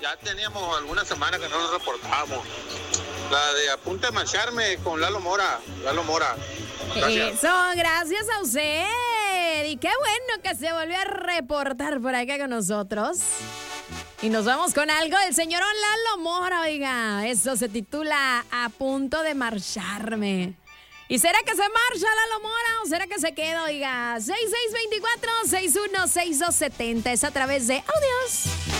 Ya teníamos algunas semanas que no nos reportábamos. La de A Punto de Marcharme con Lalo Mora. Gracias. Eso, gracias a usted. Y qué bueno que se volvió a reportar por acá con nosotros. Y nos vamos con algo del señorón Lalo Mora, oiga. Eso se titula A Punto de Marcharme. ¿Y será que se marcha Lalo Mora o será que se queda, oiga? 6624-616270 es a través de audios.